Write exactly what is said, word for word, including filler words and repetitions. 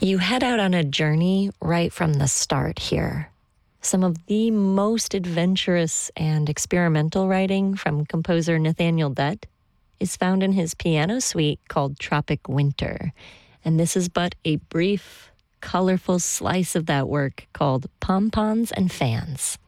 You head out on a journey right from the start here. Some of the most adventurous and experimental writing from composer Nathaniel Dett is found in his piano suite called Tropic Winter. And this is but a brief, colorful slice of that work called Pom-Poms and Fans.